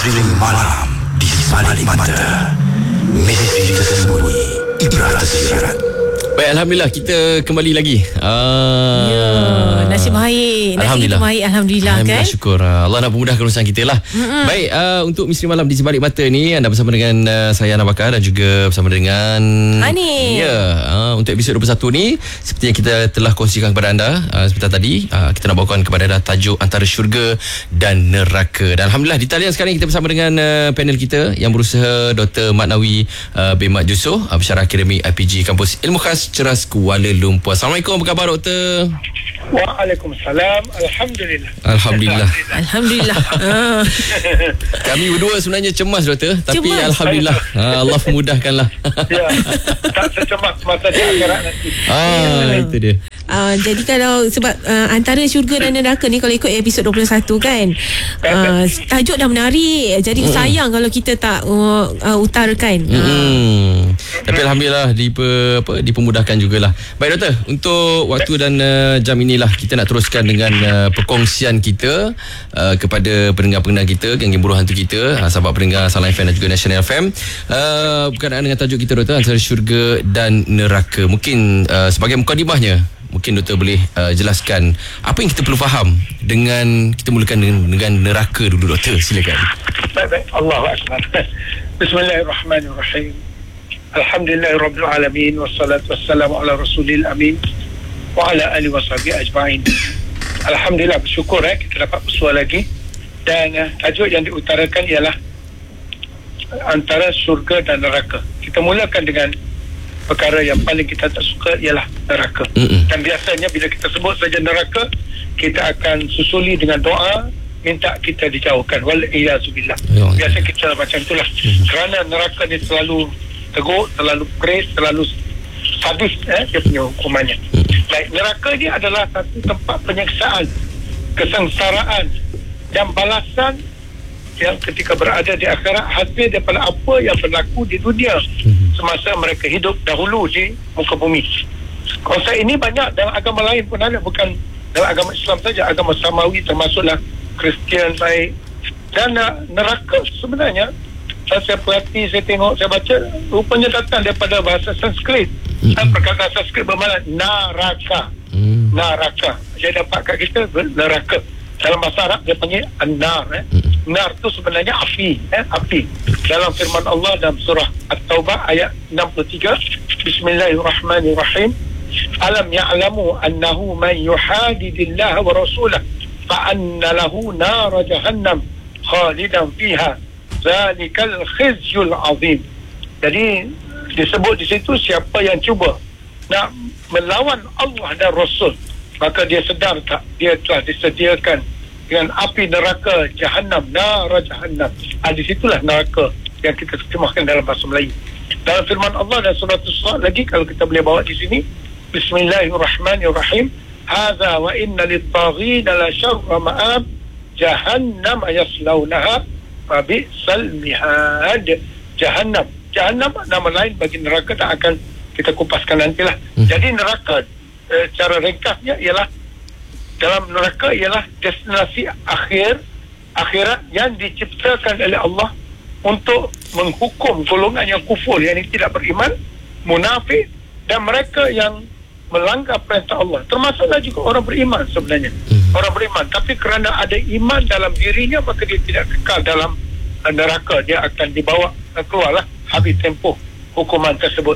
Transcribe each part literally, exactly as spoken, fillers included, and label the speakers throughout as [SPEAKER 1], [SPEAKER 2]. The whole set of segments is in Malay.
[SPEAKER 1] Misteri malam di sebalik mata. Misteri tersembunyi, ibrah tersirat.
[SPEAKER 2] Baik, Alhamdulillah kita kembali lagi.
[SPEAKER 3] Ah, ya, nasib baik.
[SPEAKER 2] Alhamdulillah.
[SPEAKER 3] Nasib baik, Alhamdulillah,
[SPEAKER 2] Alhamdulillah,
[SPEAKER 3] kan.
[SPEAKER 2] syukur. Allah nak memudahkan urusan kita lah. Mm-hmm. Baik, uh, untuk Misteri Malam di Sebalik Mata ni, anda bersama dengan uh, saya Ana Bakar dan juga bersama dengan
[SPEAKER 3] Hanif.
[SPEAKER 2] Ya, uh, untuk episod dua puluh satu ni, seperti yang kita telah kongsikan kepada anda uh, sebentar tadi, uh, kita nak bawakan kepada anda tajuk antara syurga dan neraka. Dan Alhamdulillah di talian sekarang kita bersama dengan uh, panel kita yang berusaha, Doktor Mat Nawi uh, bin Mat Yusof, uh, Pensyarah Akademik I P G Kampus Ilmu Khas Ceras Kuala Lumpur. Assalamualaikum, apa khabar Doktor?
[SPEAKER 4] Waalaikumsalam. Alhamdulillah.
[SPEAKER 2] Alhamdulillah.
[SPEAKER 3] Alhamdulillah. ah.
[SPEAKER 2] Kami berdua sebenarnya cemas Doktor, tapi
[SPEAKER 3] Cemas.
[SPEAKER 2] Alhamdulillah uh, Allah memudahkanlah.
[SPEAKER 4] Ya, tak secemas masa di akhirat nanti.
[SPEAKER 2] Ah, itu dia.
[SPEAKER 3] Uh, jadi kalau sebab uh, antara syurga dan neraka ni, kalau ikut episod dua puluh satu kan, uh, tajuk dah menarik. Jadi mm. sayang kalau kita tak uh, uh, utarakan.
[SPEAKER 2] Mm. Uh. Tapi Alhamdulillah dipe, apa, dipermudahkan jugalah. Baik Doktor, untuk waktu dan uh, jam inilah kita nak teruskan dengan uh, perkongsian kita uh, kepada pendengar-pendengar kita, geng-geng buruh hantu kita, uh, sahabat pendengar Salam F M dan juga National F M, uh, berkenaan dengan tajuk kita Doktor, antara syurga dan neraka. Mungkin uh, sebagai mukadimahnya, mungkin Doktor boleh uh, jelaskan apa yang kita perlu faham dengan, kita mulakan dengan, dengan neraka dulu Doktor, silakan.
[SPEAKER 4] Baik-baik. Allahu Akbar. Bismillahirrahmanirrahim. Alhamdulillahirabbil alamin, wassalatu wassalamu ala rasulil amin wa ala alihi washabihi ajma'in. Alhamdulillah, bersyukur eh kita dapat bersua lagi. Dan uh, tajuk yang diutarakan ialah antara syurga dan neraka. Kita mulakan dengan perkara yang paling kita tak suka, ialah neraka. Mm-mm. Dan biasanya bila kita sebut saja neraka, kita akan susuli dengan doa minta kita dijauhkan. Wal-iyazubillah. Biasa kita macam itulah. Mm-hmm. Kerana neraka ni selalu teruk, terlalu keras, terlalu sadis eh, dia punya hukumannya. Mm-hmm. Baik, neraka ni adalah satu tempat penyiksaan, kesengsaraan dan balasan yang ketika berada di akhirat hasil daripada apa yang berlaku di dunia mm-hmm. semasa mereka hidup dahulu di muka bumi. Konsep ini banyak dalam agama lain pun ada, bukan dalam agama Islam saja, agama Samawi termasuklah Kristian baik. Dan uh, neraka sebenarnya, saya perhati, saya tengok, saya baca, rupanya datang daripada bahasa Sanskrit. Mm-hmm. Perkataan Sanskrit bermakna naraka. Mm. Naraka. Saya dapat kat kita neraka. Dalam bahasa Arab dia panggil an-nar. Eh. Mm. Nar tu sebenarnya api. Eh. Api. Dalam firman Allah dalam surah At-Taubah ayat enam puluh tiga. Bismillahirrahmanirrahim. Alam ya'lamu annahu man yuhadidillaha wa rasulah fa'anna lahu nar jahannam khalidan fiha. Zalikal khizyul azim. Jadi disebut di situ, siapa yang cuba nak melawan Allah dan Rasul, maka dia sedar tak dia telah disediakan dengan api neraka jahannam, nara jahannam. Ah, di situlah neraka yang kita terjemahkan dalam bahasa Melayu. Dalam firman Allah dan surah As-Sad lagi, kalau kita boleh bawa di sini, Bismillahirrahmanirrahim. Hadza wa inna lit-taghina la syarra ma'ab jahannam yaslaunaha fa bi'sal mihad. Jahannam. Jahannam nama lain bagi neraka, tak akan kita kupaskan nantilah. Hmm. Jadi neraka eh, cara ringkasnya ialah, dalam neraka ialah destinasi akhir akhirat yang diciptakan oleh Allah untuk menghukum golongan yang kufur, yang tidak beriman, munafik dan mereka yang melanggar perintah Allah. Termasuklah juga orang beriman sebenarnya. Hmm. Orang beriman, tapi kerana ada iman dalam dirinya, maka dia tidak kekal dalam neraka. Dia akan dibawa keluarlah habis tempoh hukuman tersebut.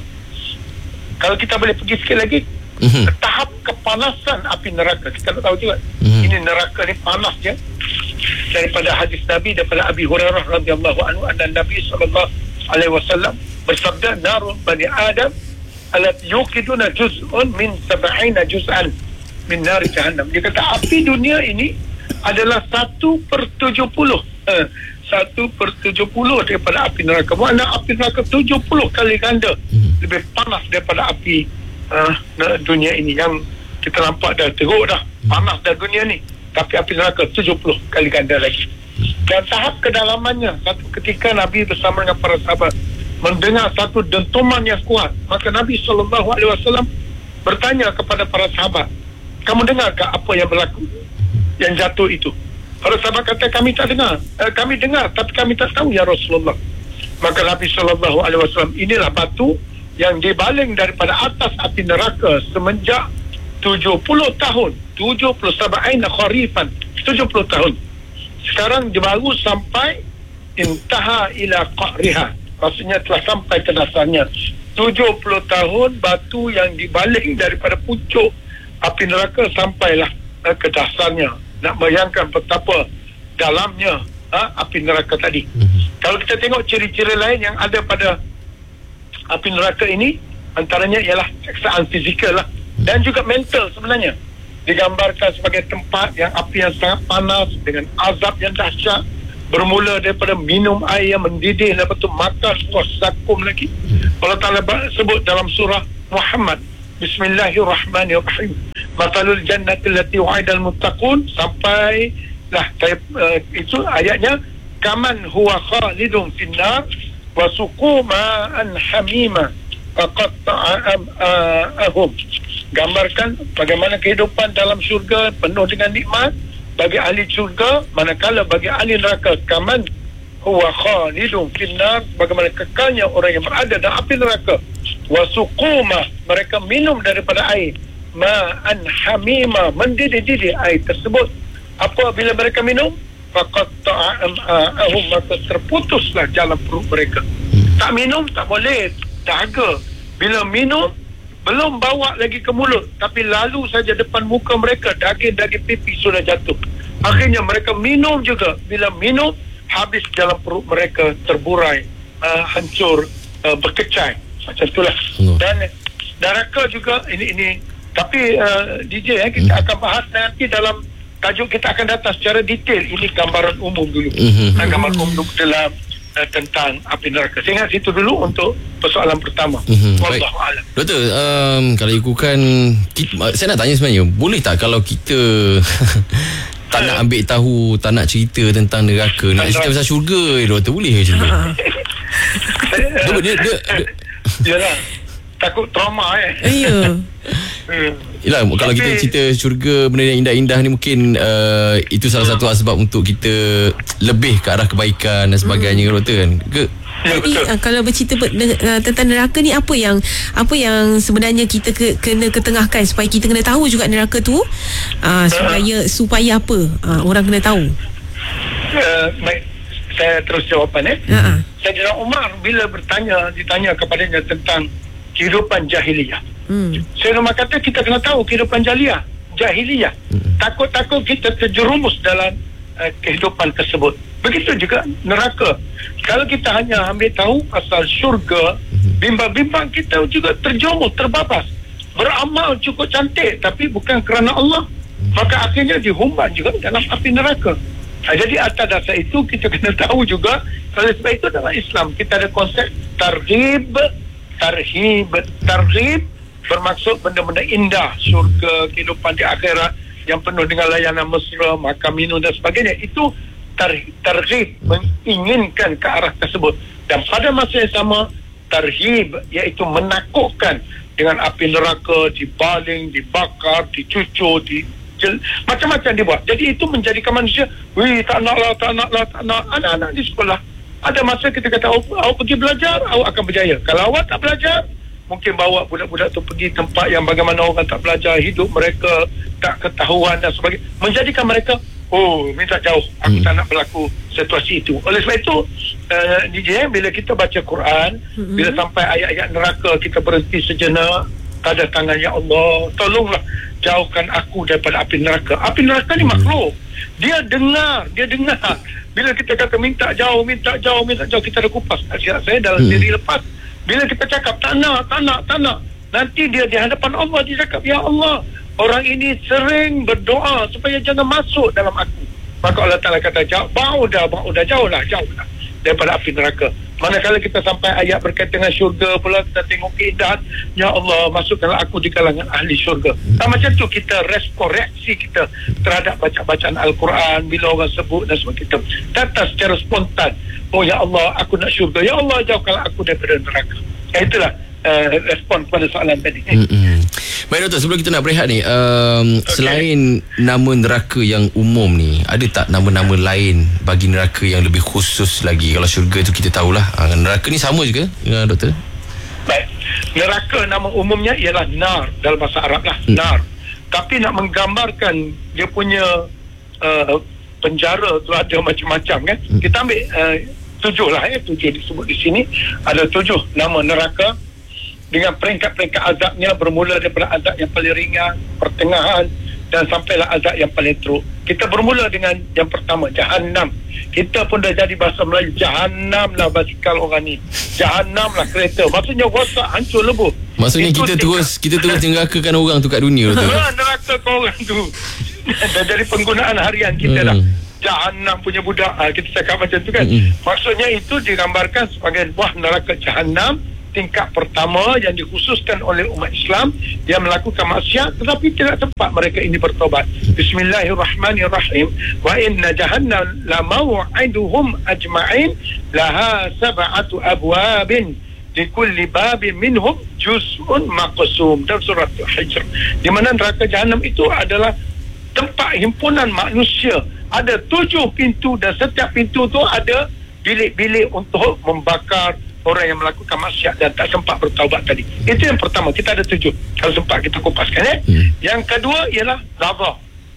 [SPEAKER 4] Kalau kita boleh pergi sikit lagi, mm-hmm. tahap kepanasan api neraka, kita nak tahu juga mm-hmm. ini neraka ni panas je. Daripada hadis Nabi, daripada Abi Hurairah radhiyallahu anhu, anna Nabi sallallahu alaihi wasallam bersabda, narun bani Adam alat yuqiduna juz'un min sab'ina juz'an min nar jahannam. Dia kata api dunia ini adalah satu per tujuh puluh. Satu per tujuh puluh daripada api neraka. Mana api neraka tujuh puluh kali ganda hmm. lebih panas daripada api uh, dunia ini. Yang kita nampak dah teruk dah, hmm. panas dah dunia ni. Tapi api neraka tujuh puluh kali ganda lagi. Dan tahap kedalamannya, satu ketika Nabi bersama dengan para sahabat mendengar satu dentuman yang kuat, maka Nabi sallallahu alaihi wasallam bertanya kepada para sahabat, kamu dengarkah apa yang berlaku, yang jatuh itu? Para sahabat kata kami tak dengar. Uh, kami dengar tapi kami tak tahu ya Rasulullah. Maka Nabi sallallahu alaihi wasallam, inilah batu yang dibaling daripada atas api neraka semenjak tujuh puluh tahun, tujuh puluh sab'ain kharifan, tujuh puluh tahun. Sekarang dia baru sampai intaha ila qa'riha, maksudnya telah sampai ke dasarnya. Tujuh puluh tahun batu yang dibaling daripada pucuk api neraka sampailah uh, ke dasarnya. Nak bayangkan betapa dalamnya uh, api neraka tadi. Mm-hmm. Kalau kita tengok ciri-ciri lain yang ada pada api neraka ini, antaranya ialah seksaan fizikal lah, dan juga mental sebenarnya. Digambarkan sebagai tempat yang api yang sangat panas dengan azab yang dahsyat, bermula daripada minum air yang mendidih, lepas tu makan buah zakum lagi. Allah Ta'ala sebut dalam surah Muhammad, Bismillahirrahmanirrahim, Mathalul jannati allati wa'idal muttaqun, sampai lah uh, itu ayatnya, kaman huwa khalidun finnar wa suqu ma'an hamima faqatta'ahum. Gambarkan bagaimana kehidupan dalam syurga penuh dengan nikmat bagi ahli syurga, manakala bagi ahli neraka kaman huwa khalidun finnar, bagaimana kekalnya orang yang berada dalam api neraka. Wa suquma, mereka minum daripada air ma'an hamima, mendidih-didih air tersebut. Apabila mereka minum, faqad ta'ahum, maka terputuslah jalan perut mereka. Tak minum tak boleh, dahaga. Bila minum belum bawa lagi ke mulut, tapi lalu saja depan muka mereka daging-daging pipi sudah jatuh. Akhirnya mereka minum juga. Bila minum, habis dalam perut mereka, terburai, uh, hancur, uh, berkecai. Macam itulah. Dan neraka juga ini ini tapi uh, D J eh, kita akan bahas nanti dalam tajuk kita akan datang secara detail. Ini gambaran umum dulu. Mm-hmm. Gambaran umum dalam uh, tentang api neraka. Saya ingat situ dulu untuk persoalan pertama. Mm-hmm. Wallahu a'lam.
[SPEAKER 2] Doktor, um, kalau ikutkan kita, saya nak tanya sebenarnya, boleh tak kalau kita tak nak ambil tahu, tak nak cerita tentang neraka, nak cerita pasal syurga, doktor, boleh ke macam tu? dia, dia, dia, dia
[SPEAKER 4] Yalah, takut trauma eh.
[SPEAKER 3] Ya.
[SPEAKER 2] Yelah, kalau kita cerita syurga, benda yang indah-indah ni, mungkin uh, itu salah satu sebab untuk kita lebih ke arah kebaikan dan sebagainya, hmm. doktor kan? Ke?
[SPEAKER 3] Ya, jadi uh, kalau bercerita ber, uh, tentang neraka ni, apa yang apa yang sebenarnya kita ke, kena ketengahkan supaya kita kena tahu juga neraka tu, uh, supaya supaya apa uh, orang kena tahu.
[SPEAKER 4] Uh, baik, saya terus jawapan eh.
[SPEAKER 3] Uh-huh.
[SPEAKER 4] Sayyidina Umar bila bertanya, ditanya kepadanya tentang kehidupan jahiliyah. Hmm. Sayyidina Umar kata kita kena tahu kehidupan jahiliyah. Jahiliyah. Hmm. Takut-takut kita terjerumus dalam uh, kehidupan tersebut. Begitu juga neraka. Kalau kita hanya ambil tahu asal syurga, bimbang-bimbang kita juga terjerumus, terbabas. Beramal cukup cantik tapi bukan kerana Allah, maka akhirnya dihumban juga dalam api neraka. Ha, jadi atas dasar itu kita kena tahu juga, oleh sebab itu dalam Islam kita ada konsep targhib, tarhib. Targhib bermaksud benda-benda indah, syurga, kehidupan di akhirat yang penuh dengan layanan mesra, makan minum dan sebagainya. Itu tar- targhib, menginginkan ke arah tersebut. Dan pada masa yang sama, tarhib, iaitu menakutkan dengan api neraka, dibaling, dibakar, dicucur, di Jel, macam-macam dia buat. Jadi itu menjadikan manusia, wih, tak nak lah, tak nak lah, tak nak. Anak-anak di sekolah, ada masa kita kata, awak, awak pergi belajar, awak akan berjaya. Kalau awak tak belajar, mungkin bawa budak-budak tu pergi tempat yang bagaimana orang tak belajar, hidup mereka tak ketahuan dan sebagainya. Menjadikan mereka, oh, minta jauh, aku hmm. tak nak berlaku situasi itu. Oleh sebab itu, uh, D J, bila kita baca Quran, hmm. bila sampai ayat-ayat neraka, kita berhenti sejenak, ada tangan, ya Allah, tolonglah jauhkan aku daripada api neraka. Api neraka ni makhluk, dia dengar, dia dengar. Bila kita kata minta jauh, minta jauh, minta jauh, kita dah kupas nasihat saya dalam hmm. diri lepas. Bila kita cakap tak nak, tak nak, tak nak, nanti dia di hadapan Allah, dia cakap, ya Allah, orang ini sering berdoa supaya jangan masuk dalam aku. Maka Allah Ta'ala kata, jauh, ba'udah, ba'udah, jauhlah, jauhlah daripada api neraka. Manakala kita sampai ayat berkaitan dengan syurga pula, kita tengok keindahan, ya Allah, masukkanlah aku di kalangan ahli syurga. Nah, macam tu kita respon, reaksi kita terhadap baca-bacaan Al-Quran. Bila orang sebut dan sebagainya, kita datang secara spontan, oh ya Allah, aku nak syurga, ya Allah, jauhkanlah aku daripada neraka. Ya, itulah uh, respon kepada soalan tadi.
[SPEAKER 2] Mm-mm. Baik doktor, sebelum kita nak berehat ni, um, okay. selain nama neraka yang umum ni, ada tak nama-nama lain bagi neraka yang lebih khusus lagi? Kalau syurga tu kita tahulah, uh, neraka ni sama juga uh, doktor?
[SPEAKER 4] Baik, neraka nama umumnya ialah nar dalam bahasa Arab lah, hmm. nar. Tapi nak menggambarkan dia punya uh, penjara tu ada macam-macam kan. Hmm. Kita ambil uh, tujuh lah eh, tujuh disebut di sini. Ada tujuh nama neraka dengan peringkat-peringkat azabnya, bermula daripada azab yang paling ringan, pertengahan dan sampailah azab yang paling teruk. Kita bermula dengan yang pertama, Jahannam. Kita pun dah jadi bahasa Melayu, Jahannam lah basikal orang ni, Jahannam lah kereta. Maksudnya rosak, hancur, lebur.
[SPEAKER 2] Maksudnya itu kita tingkat. terus kita terus nerakakan orang tu kat dunia tu.
[SPEAKER 4] Nerakakan orang tu. Dah jadi penggunaan harian kita hmm. dah. Jahannam punya budak, ha, kita cakap macam tu kan. Hmm. Maksudnya itu digambarkan sebagai buah neraka Jahannam tingkat pertama yang dikhususkan oleh umat Islam yang melakukan maksiat tetapi tidak sempat mereka ini bertobat. Bismillahirrahmanirrahim. Wa inna jahannam la maw'iduhum ajma'in laha sab'atu abwabin likulli babin minhum juz'un maqsum. Dalam surah Al-Hijr, di mana neraka Jahannam itu adalah tempat himpunan manusia. Ada tujuh pintu dan setiap pintu tu ada bilik-bilik untuk membakar orang yang melakukan maksiat dan tak sempat bertaubat tadi. Itu yang pertama. Kita ada tujuh. Kalau sempat kita kupaskan eh. Hmm. Yang kedua ialah Lazar.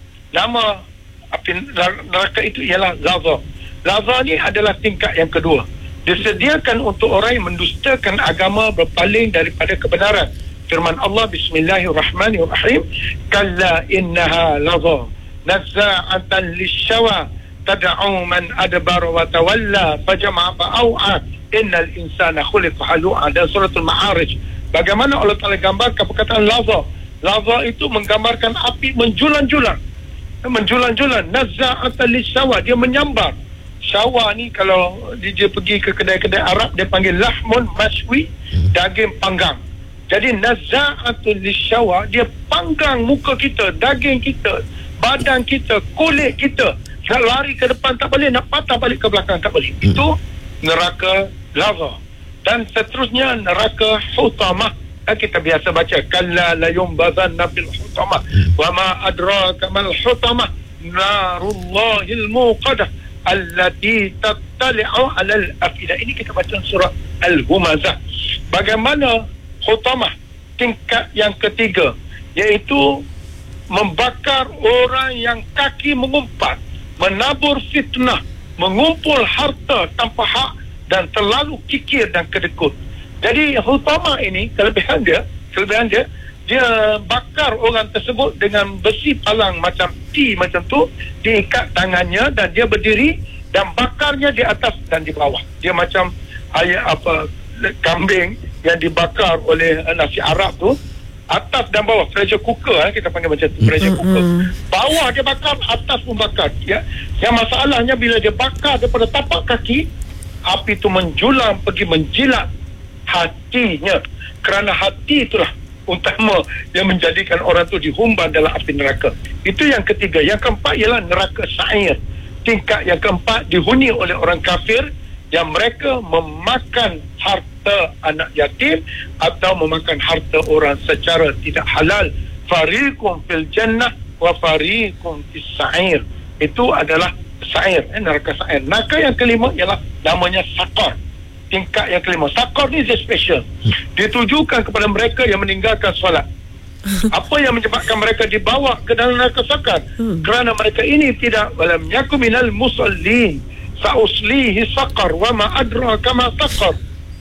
[SPEAKER 4] Nama api neraka itu ialah Lazar. Lazar ni adalah tingkat yang kedua. Disediakan untuk orang yang mendustakan agama, berpaling daripada kebenaran. Firman Allah, Bismillahirrahmanirrahim. Kalla innaha Lazar nazza'atan lisyawa tad'u man adbara wa tawalla fajama'a fa'au'a innal insana khuliqa halu'a. Dan suratul Ma'arij, bagaimana Allah Ta'ala gambarkan perkataan Lazar. Lazar itu menggambarkan api menjulang-julang, menjulang-julang. Nazza'atan lisyawa, dia menyambar. Syawa ni kalau dia pergi ke kedai-kedai Arab, dia panggil lahmun mashwi, daging panggang. Jadi nazza'atan lisyawa, dia panggang muka kita, daging kita, badan kita, kulit kita. Nak lari ke depan tak boleh, nak patah balik ke belakang tak boleh. Itu neraka Lazar. Dan seterusnya neraka Hutamah. Kita biasa baca kalla la yumbazanna bil hutamah wa ma adraka mal hutamah narullahil muqadah allati tattali'u 'alal afidah. Ini kita baca surah Al-Humazah. Bagaimana Hutamah tingkat yang ketiga, iaitu membakar orang yang kaki mengumpat, menabur fitnah, mengumpul harta tanpa hak dan terlalu kikir dan kedekut. Jadi Hutamah ini kelebihan dia, kelebihan dia, dia bakar orang tersebut dengan besi palang macam T macam tu, diikat tangannya dan dia berdiri dan bakarnya di atas dan di bawah. Dia macam ayat apa kambing yang dibakar oleh nasi Arab tu, atas dan bawah, pressure cooker eh, kita panggil macam tu, pressure cooker. Bawah dia bakar, atas pun bakar. Ya, yang masalahnya bila dia bakar daripada tapak kaki, api itu menjulang pergi menjilat hatinya, kerana hati itulah utama yang menjadikan orang tu dihumban dalam api neraka. Itu yang ketiga. Yang keempat ialah neraka Sa'ir. Tingkat yang keempat dihuni oleh orang kafir yang mereka memakan harta anak yatim atau memakan harta orang secara tidak halal. Fariqum fil jannah wa fariqum fis Sa'ir. Itu adalah Sa'ir, eh, neraka Sa'ir. Neraka yang kelima ialah namanya Saqar. Tingkat yang kelima. Saqar ni dia special. Ditujukan kepada mereka yang meninggalkan solat. Apa yang menyebabkan mereka dibawa ke dalam neraka Saqar? Hmm. Kerana mereka ini tidak walam yakum minal musallin sa'uslihi Saqar wa ma adraka ma Saqar.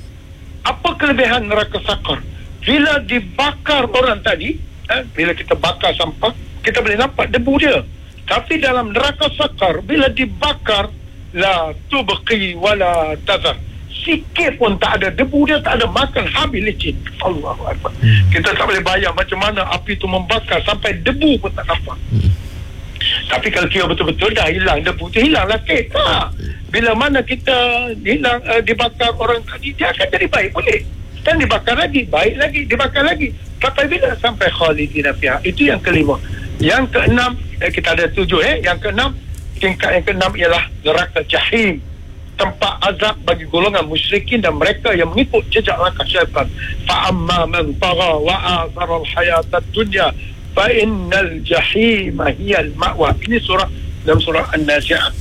[SPEAKER 4] Apa kelebihan neraka Saqar? Bila dibakar orang tadi, eh, bila kita bakar sampah, kita boleh nampak debu dia. Tapi dalam neraka Saqar, bila dibakar, la tubqi wala tazar, sikit pun tak ada, debu dia tak ada, makan habis licin. Allahu Akbar. Hmm. Kita tak boleh bayang macam mana api tu membakar sampai debu pun tak nampak. Hmm. Tapi kalau kira betul-betul dah hilang debu tu, hilanglah kek. Tak. Bila mana kita hilang uh, dibakar orang tadi, dia akan jadi baik boleh. Dan dibakar lagi, baik lagi, dibakar lagi. Sampai bila? Sampai khalidina fiha. Itu yang kelima. Yang keenam, eh, kita ada tujuh eh. Yang keenam, tingkat yang keenam ialah neraka Jahim. tempat azab bagi golongan musyrikin dan mereka yang mengikut jejak langkah syaitan. Fa amma man tagha wa athara al-hayata ad-dunya fa innal jahima hiya al-ma'wa. Ini surah dalam surah An-Nazi'at.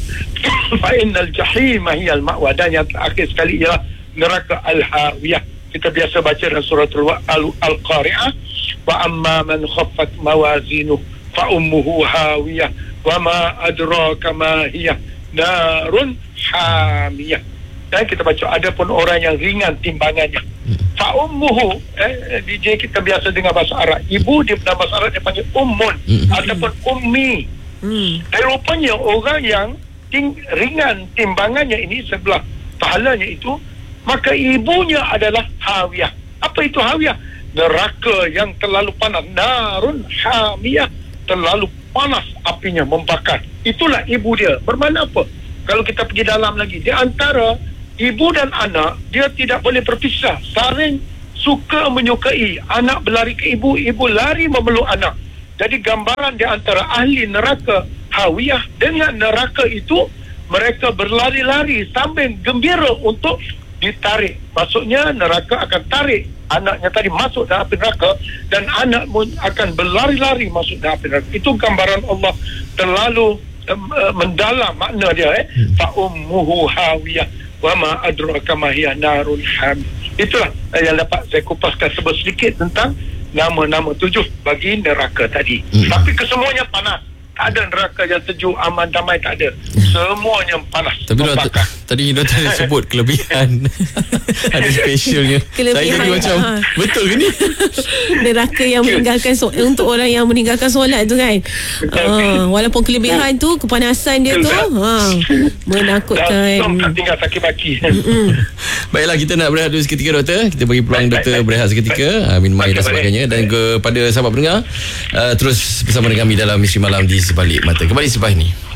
[SPEAKER 4] Fa innal jahima hiya al-ma'wa. Dan yang terakhir sekali ialah neraka al-hawiyah. Kita biasa baca dalam surah Al-Qari'ah, wa amma man khaffat mawazinuhu fa ummuhu hawiyah wa ma adraka ma hiya narun hamiyah. Dan kita baca ada pun orang yang ringan timbangannya. Fa ummuhu, eh, D J kita biasa dengar bahasa Arab, ibu dia dalam bahasa Arab dia panggil ummun ataupun ummi. Hmm. Dan rupanya orang yang ting, ringan timbangannya ini sebelah pahalanya itu, maka ibunya adalah hawiyah. Apa itu hawiyah? Neraka yang terlalu panas. Narun hamiyah, terlalu panas apinya, membakar. Itulah ibu dia. Bermakna apa? Kalau kita pergi dalam lagi, di antara ibu dan anak, dia tidak boleh berpisah. Saling suka menyukai. Anak berlari ke ibu, ibu lari memeluk anak. Jadi gambaran di antara ahli neraka hawiyah dengan neraka itu, mereka berlari-lari sambil gembira untuk ditarik. Maksudnya neraka akan tarik anaknya tadi masuk dalam api neraka, dan anak pun akan berlari-lari masuk dalam api neraka. Itu gambaran Allah terlalu uh, mendalam makna dia. eh fa ummuhu hawiyah wa ma adraka ma hiya narun ham. Itulah yang dapat saya kupaskan sebut sedikit tentang nama-nama tujuh bagi neraka tadi. Hmm. Tapi kesemuanya panas. Tak ada neraka yang sejuk, aman, damai, tak ada. Semuanya panas. Tapi
[SPEAKER 2] doktor, tadi doktor ada sebut kelebihan. Ada specialnya. Saya jadi macam, ha. Betul ke ni?
[SPEAKER 3] Neraka yang meninggalkan so- untuk orang yang meninggalkan solat tu kan. Uh, walaupun kelebihan tu, kepanasan dia tu ha, menakutkan.
[SPEAKER 4] Dan tinggal sakit-baki.
[SPEAKER 2] Baiklah, kita nak berehat dulu seketika doktor. Kita bagi peluang baik, doktor baik, berehat seketika, uh, minum air dan sebagainya. Dan kepada sahabat pendengar, uh, terus bersama dengan kami dalam Misteri Malam di Sebalik Mata. Kembali selepas ini.